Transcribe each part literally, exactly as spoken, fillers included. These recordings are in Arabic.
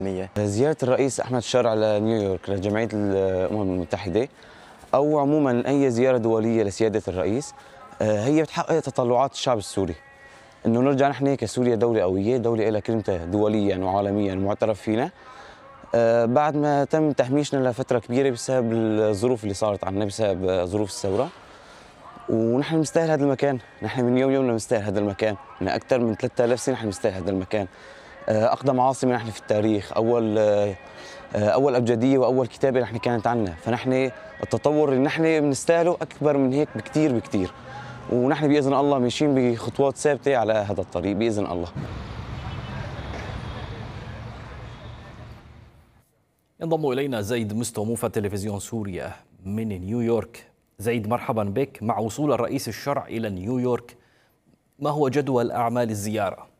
زيارة الرئيس أحمد الشرع لنيويورك لجمعية الأمم المتحدة أو عموما أي زيارة دولية لسيادة الرئيس هي بتحقق تطلعات الشعب السوري، إنه نرجع نحن كسوريا دولة قوية، دولة لها كلمتها دوليا وعالميا معترف فينا. بعد ما تم تهميشنا لفترة كبيرة بسبب الظروف اللي صارت عنا بسبب ظروف الثورة، ونحن بنستاهل هذا المكان. نحن من يوم يومنا بنستاهل هذا المكان، من أكثر من ثلاثة آلاف سنة نحن بنستاهل هذا المكان. أقدم عاصمة نحن في التاريخ، أول أول أبجدية وأول كتابة نحن كانت عنا، فنحن التطور اللي نحن بنستاهله أكبر من هيك بكثير بكثير، ونحن بإذن الله ماشيين بخطوات ثابتة على هذا الطريق بإذن الله. ينضم إلينا زيد مستو موفى تلفزيون سوريا من نيويورك. زيد، مرحبا بك. مع وصول الرئيس الشرع إلى نيويورك، ما هو جدول أعمال الزيارة؟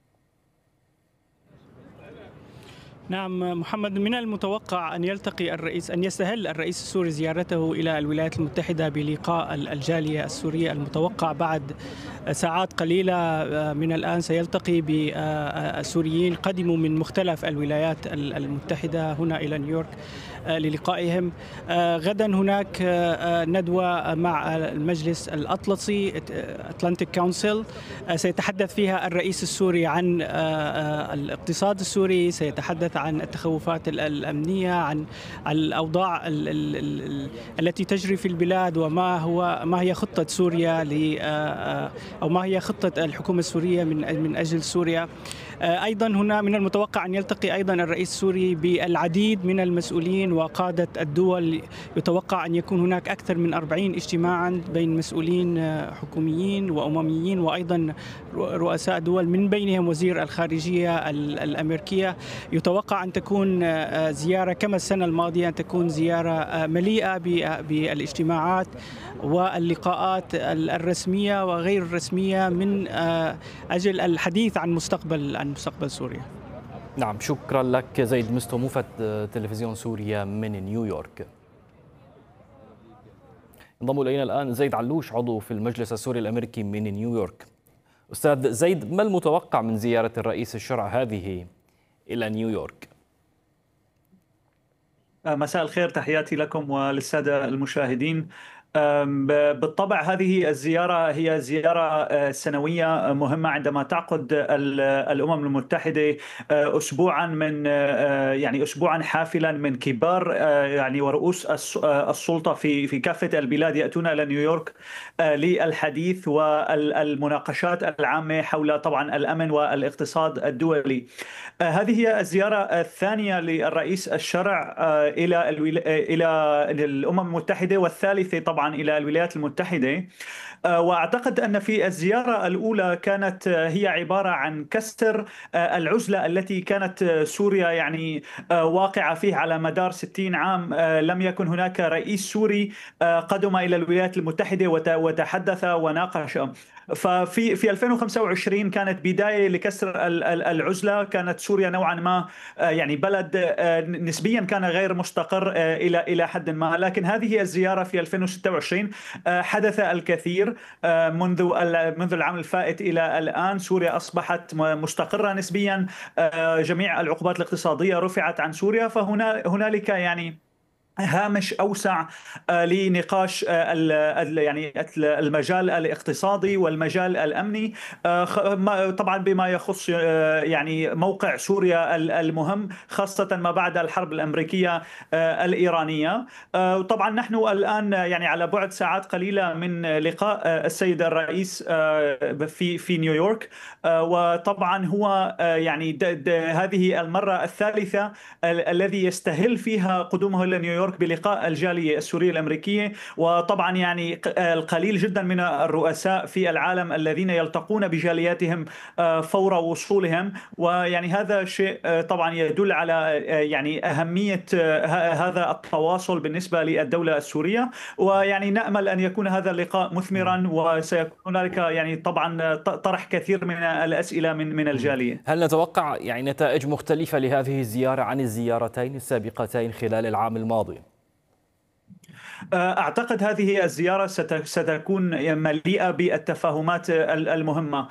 نعم محمد، من المتوقع أن يلتقي الرئيس أن يستهل الرئيس السوري زيارته إلى الولايات المتحدة بلقاء الجالية السورية المتوقع بعد ساعات قليلة من الآن. سيلتقي بالسوريين قدموا من مختلف الولايات المتحدة هنا إلى نيويورك للقائهم. غدا هناك ندوة مع المجلس الأطلسي أتلانتيك كونسل، سيتحدث فيها الرئيس السوري عن الاقتصاد السوري، سيتحدث عن التخوفات الأمنية، عن الأوضاع التي تجري في البلاد، وما هو ما هي خطة سوريا ل أو ما هي خطة الحكومة السورية من من أجل سوريا. أيضا هنا من المتوقع أن يلتقي أيضا الرئيس السوري بالعديد من المسؤولين وقادة الدول. يتوقع أن يكون هناك أكثر من أربعين اجتماعا بين مسؤولين حكوميين وأمميين وأيضا رؤساء دول، من بينهم وزير الخارجية الأمريكية. يتوقع أن تكون زيارة كما السنة الماضية، أن تكون زيارة مليئة بالاجتماعات واللقاءات الرسمية وغير الرسمية من أجل الحديث عن مستقبل عن مستقبل سوريا. نعم، شكرا لك زيد مستو موفى تلفزيون سوريا من نيويورك. انضم إلينا الآن زيد علوش، عضو في المجلس السوري الأمريكي من نيويورك. أستاذ زيد، ما المتوقع من زيارة الرئيس الشرع هذه إلى نيويورك؟ مساء الخير، تحياتي لكم وللسادة المشاهدين. بالطبع هذه الزيارة هي زيارة سنوية مهمة عندما تعقد الأمم المتحدة أسبوعا من يعني أسبوعا حافلا من كبار يعني ورؤوس السلطة في في كافة البلاد يأتون إلى نيويورك للحديث والمناقشات العامة حول طبعا الأمن والاقتصاد الدولي. هذه هي الزيارة الثانية للرئيس الشرع إلى إلى الأمم المتحدة، والثالثة طبعا إلى الولايات المتحدة. وأعتقد أن في الزيارة الأولى كانت هي عبارة عن كسر العزلة التي كانت سوريا يعني واقعة فيه على مدار ستين عام. لم يكن هناك رئيس سوري قدم إلى الولايات المتحدة وتحدث وناقش. ففي في ألفين وخمسة وعشرين كانت بداية لكسر العزلة. كانت سوريا نوعا ما يعني بلد نسبيا كان غير مستقر إلى إلى حد ما، لكن هذه الزيارة في ألفين وستة وعشرين حدث الكثير. منذ منذ العام الفائت إلى الآن سوريا أصبحت مستقرة نسبيا، جميع العقوبات الاقتصادية رفعت عن سوريا، فهنا هنالك يعني هامش أوسع لنقاش يعني المجال الاقتصادي والمجال الأمني، طبعا بما يخص يعني موقع سوريا المهم خاصة ما بعد الحرب الأمريكية الإيرانية. طبعا نحن الآن يعني على بعد ساعات قليلة من لقاء السيد الرئيس في في نيويورك، وطبعا هو يعني هذه المرة الثالثة الذي يستهل فيها قدومه إلى نيويورك بلقاء الجالية السورية الأمريكية. وطبعا يعني القليل جدا من الرؤساء في العالم الذين يلتقون بجالياتهم فور وصولهم، ويعني هذا شيء طبعا يدل على يعني أهمية هذا التواصل بالنسبة للدولة السورية. ويعني نأمل أن يكون هذا اللقاء مثمرا، وسيكون هنالك يعني طبعا طرح كثير من الأسئلة من من الجالية. هل نتوقع يعني نتائج مختلفة لهذه الزيارة عن الزيارتين السابقتين خلال العام الماضي؟ أعتقد هذه الزيارة ستكون مليئة بالتفاهمات المهمة.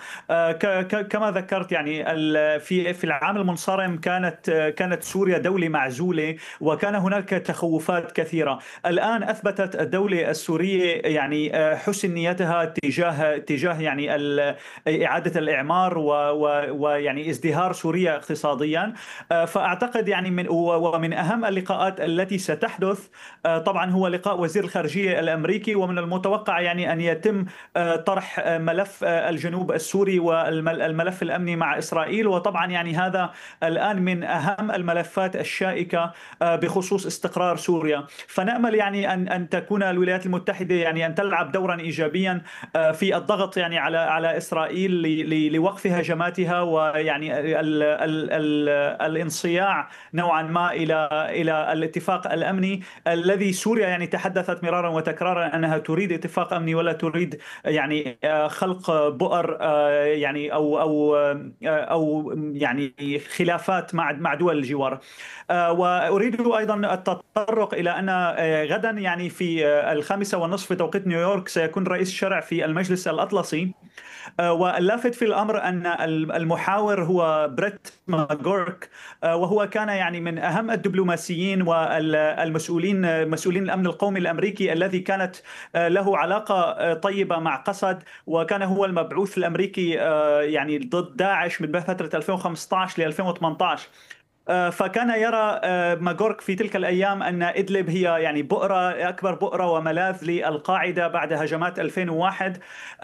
كما ذكرت يعني في في العام المنصرم كانت كانت سوريا دولة معزولة وكان هناك تخوفات كثيرة. الآن أثبتت الدولة السورية يعني حسن نيتها تجاه تجاه يعني إعادة الإعمار ويعني ازدهار سوريا اقتصاديا. فأعتقد يعني من ومن أهم اللقاءات التي ستحدث طبعا هو لقاء وزير الخارجية الأمريكي، ومن المتوقع يعني أن يتم طرح ملف الجنوب السوري والملف الأمني مع إسرائيل. وطبعا يعني هذا الآن من أهم الملفات الشائكة بخصوص استقرار سوريا. فنأمل يعني أن أن تكون الولايات المتحدة يعني أن تلعب دورا إيجابيا في الضغط يعني على على إسرائيل لوقف هجماتها، ويعني ال ال ال الانصياع نوعا ما إلى إلى الاتفاق الأمني الذي سوريا يعني تحدثت مرارا وتكرارا أنها تريد اتفاق أمني ولا تريد يعني خلق بؤر يعني أو أو أو يعني خلافات مع مع دول الجوار. وأريد أيضا التطرق إلى أن غدا يعني في الخامسة والنصف بتوقيت نيويورك سيكون رئيس الشرع في المجلس الأطلسي. واللافت في الأمر أن المحاور هو بريت ماغورك، وهو كان يعني من أهم الدبلوماسيين والمسؤولين مسؤولين الأمن القومي الأمريكي الذي كانت له علاقة طيبة مع قسد، وكان هو المبعوث الأمريكي يعني ضد داعش من فترة ألفين وخمسة عشر ل ألفين وثمانية عشر. فكان يرى ماغورك في تلك الأيام أن إدلب هي يعني بؤرة أكبر بؤرة وملاذ للقاعدة بعد هجمات ألفين وواحد.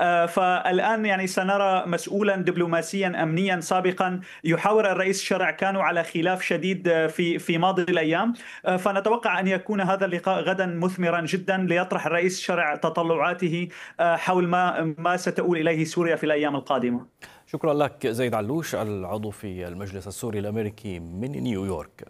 فالآن يعني سنرى مسؤولا دبلوماسيا أمنيا سابقا يحاور الرئيس الشرع، كانوا على خلاف شديد في في ماضي الأيام. فنتوقع أن يكون هذا اللقاء غدا مثمرا جدا ليطرح الرئيس الشرع تطلعاته حول ما ما ستؤول إليه سوريا في الأيام القادمة. شكرا لك زيد علوش، العضو في المجلس السوري الأمريكي من نيويورك.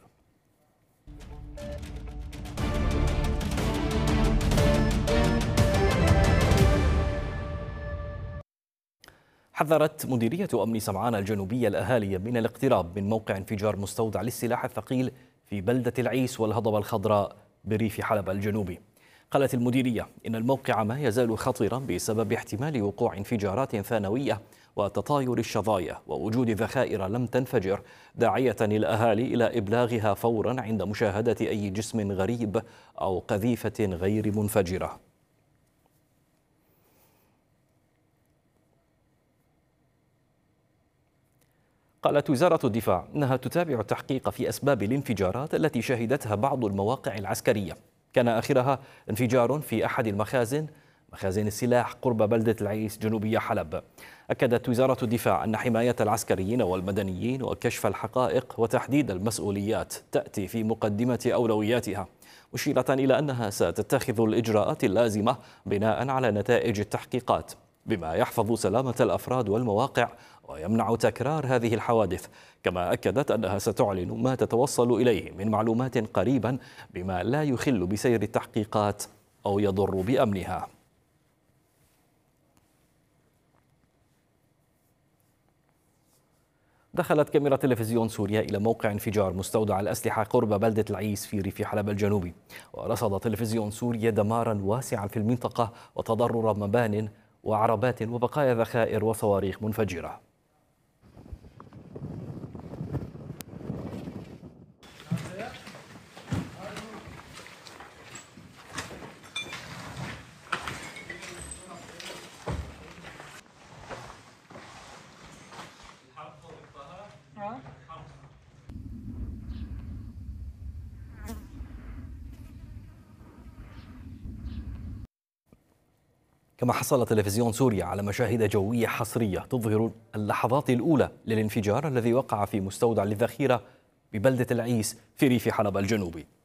حذرت مديرية أمن سمعان الجنوبية الأهالي من الاقتراب من موقع انفجار مستودع للسلاح الثقيل في بلدة العيس والهضبة الخضراء بريف حلب الجنوبي. قالت المديرية إن الموقع ما يزال خطيرا بسبب احتمال وقوع انفجارات ثانوية وتطاير الشظايا ووجود ذخائر لم تنفجر، داعية الأهالي إلى إبلاغها فورا عند مشاهدة أي جسم غريب أو قذيفة غير منفجرة. قالت وزارة الدفاع إنها تتابع التحقيق في أسباب الانفجارات التي شهدتها بعض المواقع العسكرية، كان آخرها انفجار في أحد المخازن مخازن السلاح قرب بلدة العيس جنوبية حلب. أكدت وزارة الدفاع أن حماية العسكريين والمدنيين وكشف الحقائق وتحديد المسؤوليات تأتي في مقدمة أولوياتها، مشيرة إلى أنها ستتخذ الإجراءات اللازمة بناء على نتائج التحقيقات بما يحفظ سلامة الأفراد والمواقع ويمنع تكرار هذه الحوادث. كما أكدت أنها ستعلن ما تتوصل إليه من معلومات قريبا بما لا يخل بسير التحقيقات أو يضر بأمنها. دخلت كاميرا تلفزيون سوريا إلى موقع انفجار مستودع الأسلحة قرب بلدة العيس في ريف حلب الجنوبي، ورصد تلفزيون سوريا دمارا واسعا في المنطقة وتضرر مبان وعربات وبقايا ذخائر وصواريخ منفجرة. كما حصل تلفزيون سوريا على مشاهد جوية حصرية تظهر اللحظات الأولى للانفجار الذي وقع في مستودع للذخيرة ببلدة العيس في ريف حلب الجنوبي.